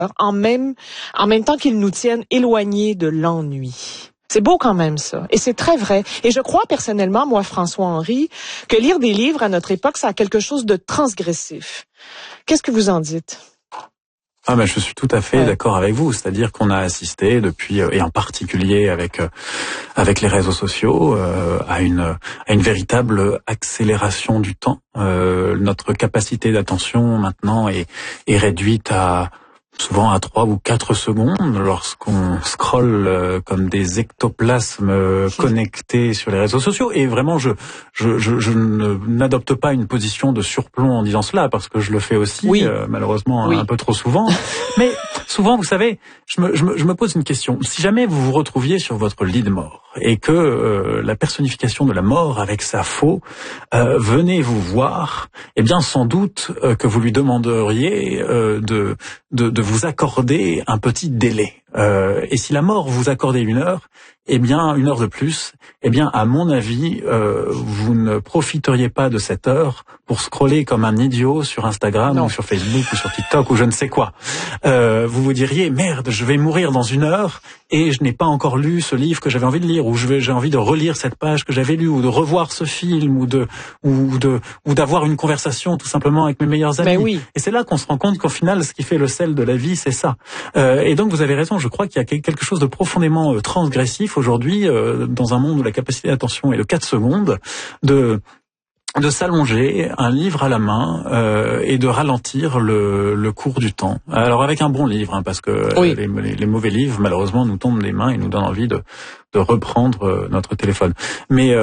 en même temps qu'ils nous tiennent éloignés de l'ennui. C'est beau quand même ça, et c'est très vrai. Et je crois personnellement, moi François-Henri, que lire des livres à notre époque, ça a quelque chose de transgressif. Qu'est-ce que vous en dites? Ah ben je suis tout à fait d'accord avec vous, c'est-à-dire qu'on a assisté depuis, et en particulier avec les réseaux sociaux, à une véritable accélération du temps. Notre capacité d'attention maintenant est réduite souvent à 3 ou 4 secondes lorsqu'on scrolle comme des ectoplasmes connectés sur les réseaux sociaux. Et vraiment, je n'adopte pas une position de surplomb en disant cela, parce que je le fais aussi, malheureusement, un peu trop souvent. Mais souvent, vous savez, je me pose une question. Si jamais vous vous retrouviez sur votre lit de mort et que la personnification de la mort avec sa faux venait vous voir, eh bien, sans doute que vous lui demanderiez de vous accorder un petit délai. Et si la mort vous accordait 1 heure, eh bien 1 heure de plus, eh bien à mon avis, vous ne profiteriez pas de cette heure pour scroller comme un idiot sur Instagram ou sur Facebook ou sur TikTok ou je ne sais quoi. Vous vous diriez merde, je vais mourir dans 1 heure et je n'ai pas encore lu ce livre que j'avais envie de lire, ou j'ai envie de relire cette page que j'avais lue, ou de revoir ce film, ou d'avoir une conversation tout simplement avec mes meilleurs amis. Et c'est là qu'on se rend compte qu'au final, ce qui fait le sel de la vie, c'est ça. Et donc vous avez raison, je crois qu'il y a quelque chose de profondément transgressif aujourd'hui, dans un monde où la capacité d'attention est de 4 secondes, de s'allonger, un livre à la main, et de ralentir le cours du temps. Alors avec un bon livre, parce que les mauvais livres, malheureusement, nous tombent des mains et nous donnent envie de reprendre notre téléphone. Mais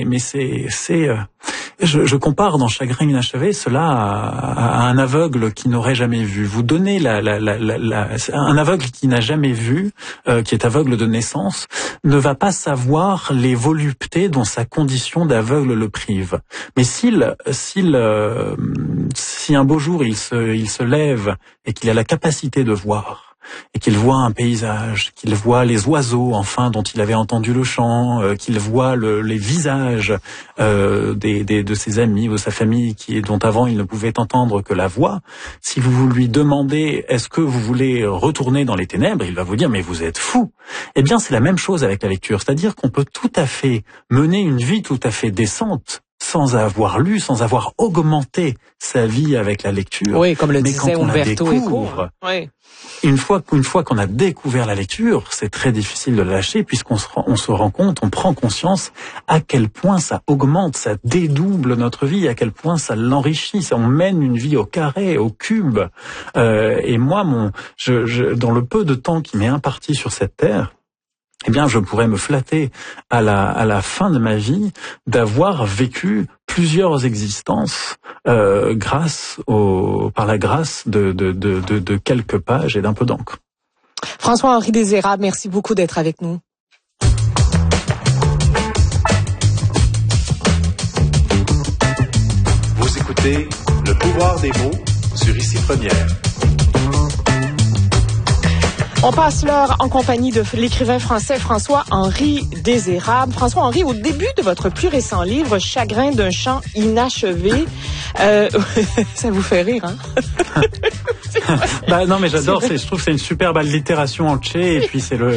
je compare dans Chagrin inachevé cela à un aveugle qui n'aurait jamais vu. Vous donnez un aveugle qui n'a jamais vu, qui est aveugle de naissance, ne va pas savoir les voluptés dont sa condition d'aveugle le prive. Mais si un beau jour il se lève et qu'il a la capacité de voir, et qu'il voit un paysage, qu'il voit les oiseaux enfin dont il avait entendu le chant, qu'il voit les visages de ses amis ou de sa famille dont avant il ne pouvait entendre que la voix, si vous lui demandez est-ce que vous voulez retourner dans les ténèbres, il va vous dire mais vous êtes fou. Eh bien c'est la même chose avec la lecture, c'est-à-dire qu'on peut tout à fait mener une vie tout à fait décente sans avoir lu, sans avoir augmenté sa vie avec la lecture. Oui, comme le mais disait quand on Umberto la découvre, une fois qu'on a découvert la lecture, c'est très difficile de la lâcher puisqu'on se rend compte, on prend conscience à quel point ça augmente, ça dédouble notre vie, à quel point ça l'enrichit, ça on mène une vie au carré, au cube. Et moi, dans le peu de temps qui m'est imparti sur cette terre, eh bien, je pourrais me flatter à la fin de ma vie d'avoir vécu plusieurs existences par la grâce de quelques pages et d'un peu d'encre. François-Henri Désérable, merci beaucoup d'être avec nous. Vous écoutez Le pouvoir des mots sur Ici Première. On passe l'heure en compagnie de l'écrivain français François-Henri Désérable. François-Henri, au début de votre plus récent livre, Chagrin d'un chant inachevé, ça vous fait rire, hein? Non, mais j'adore, je trouve que c'est une superbe allitération en tché, et puis c'est le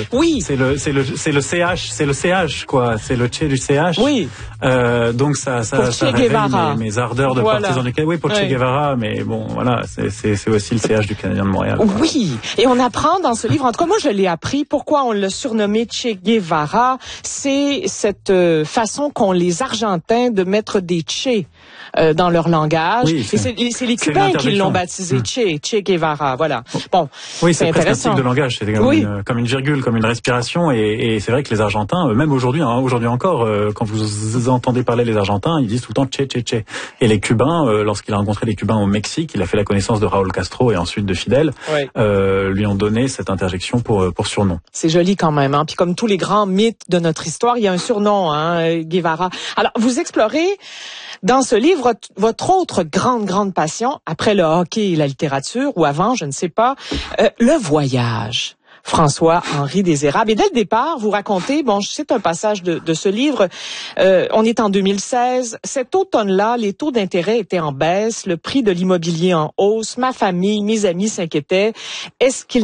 CH, quoi. C'est le tché du CH. Oui. Donc ça réveille mes ardeurs de partisan du Canadien. Oui, pour Che Guevara, mais bon, voilà, c'est aussi le CH du Canadien de Montréal. Quoi. Oui. Et on apprend dans ce livre, en tout cas, moi, je l'ai appris. Pourquoi on l'a surnommé Che Guevara? C'est cette façon qu'ont les Argentins de mettre des Che dans leur langage. Oui, et c'est les Cubains qui l'ont baptisé Che Guevara. Voilà. Bon. Oui, c'est presque un type de langage. C'est comme une virgule, comme une respiration. Et c'est vrai que les Argentins, même aujourd'hui encore, quand vous entendez parler les Argentins, ils disent tout le temps Che, Che, Che. Et les Cubains, lorsqu'il a rencontré les Cubains au Mexique, il a fait la connaissance de Raúl Castro et ensuite de Fidel, lui ont donné cette interjection pour surnom. C'est joli quand même, hein. Puis comme tous les grands mythes de notre histoire, il y a un surnom, hein, Guevara. Alors, vous explorez dans ce livre votre autre grande passion, après le hockey et la littérature, ou avant, je ne sais pas, le voyage. François-Henri Désérable. Et dès le départ, vous racontez, c'est un passage de ce livre, on est en 2016, cet automne-là, les taux d'intérêt étaient en baisse, le prix de l'immobilier en hausse, ma famille, mes amis s'inquiétaient. Est-ce qu'il